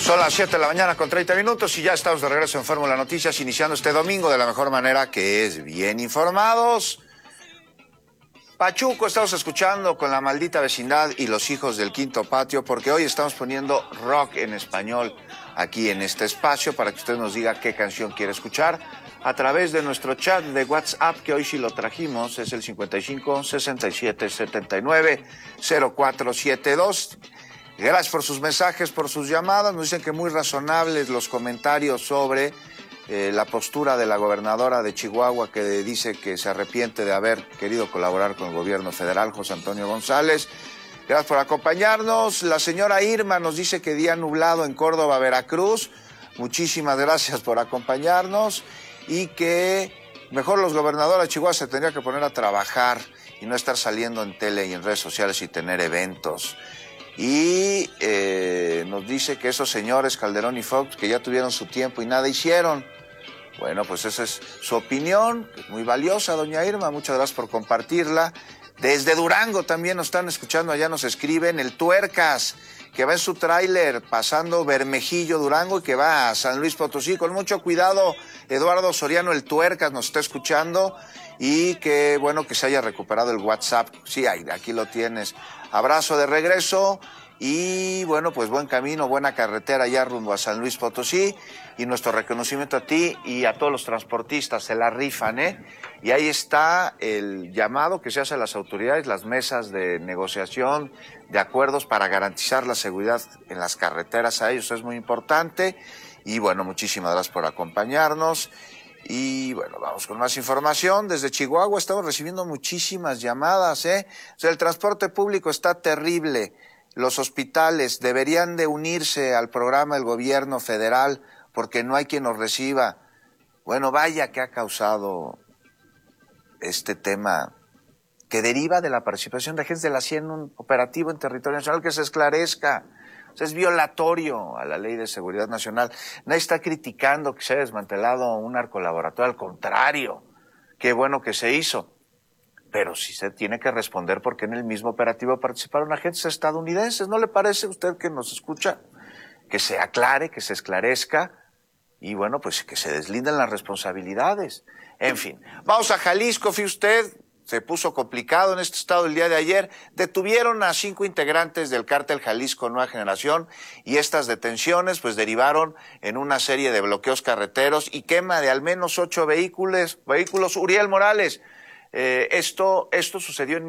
Son las 7 de la mañana con 30 minutos y ya estamos de regreso en Fórmula Noticias, iniciando este domingo de la mejor manera, que es bien informados. Pachuco, estamos escuchando con La Maldita Vecindad y Los Hijos del Quinto Patio, porque hoy estamos poniendo rock en español aquí en este espacio para que usted nos diga qué canción quiere escuchar a través de nuestro chat de WhatsApp, que hoy sí lo trajimos, es el 55 67 79 0472. Gracias por sus mensajes, por sus llamadas. Nos dicen que muy razonables los comentarios sobre la postura de la gobernadora de Chihuahua, que dice que se arrepiente de haber querido colaborar con el gobierno federal, José Antonio González. Gracias por acompañarnos. La señora Irma nos dice que día nublado en Córdoba, Veracruz. Muchísimas gracias por acompañarnos. Y que mejor los gobernadores de Chihuahua se tendrían que poner a trabajar y no estar saliendo en tele y en redes sociales y tener eventos. Y nos dice que esos señores Calderón y Fox, que ya tuvieron su tiempo y nada hicieron. Bueno, pues esa es su opinión, que es muy valiosa, doña Irma. Muchas gracias por compartirla. Desde Durango también nos están escuchando, allá nos escriben el Tuercas, que va en su tráiler pasando Bermejillo, Durango, y que va a San Luis Potosí. Con mucho cuidado, Eduardo Soriano, el Tuercas, nos está escuchando. Y que bueno que se haya recuperado el WhatsApp. Sí, aquí lo tienes. Abrazo de regreso y bueno, pues buen camino, buena carretera ya rumbo a San Luis Potosí, y nuestro reconocimiento a ti y a todos los transportistas, se la rifan, ¿eh? Y ahí está el llamado que se hace a las autoridades, las mesas de negociación, de acuerdos para garantizar la seguridad en las carreteras a ellos, es muy importante. Y bueno, muchísimas gracias por acompañarnos. Y bueno, vamos con más información. Desde Chihuahua estamos recibiendo muchísimas llamadas, ¿eh? O sea, el transporte público está terrible. Los hospitales deberían de unirse al programa del gobierno federal porque no hay quien los reciba. Bueno, vaya que ha causado este tema que deriva de la participación de agentes de la CIA en un operativo en territorio nacional, que se esclarezca. O sea, es violatorio a la Ley de Seguridad Nacional. Nadie está criticando que se haya desmantelado un narcolaboratorio, al contrario, qué bueno que se hizo. Pero sí se tiene que responder porque en el mismo operativo participaron agentes estadounidenses. ¿No le parece a usted que nos escucha? Que se aclare, que se esclarezca y bueno, pues que se deslinden las responsabilidades. En fin, vamos a Jalisco, fíjese usted. Se puso complicado en este estado el día de ayer. Detuvieron a 5 integrantes del cártel Jalisco Nueva Generación y estas detenciones pues derivaron en una serie de bloqueos carreteros y quema de al menos 8 vehículos. Uriel Morales, esto sucedió en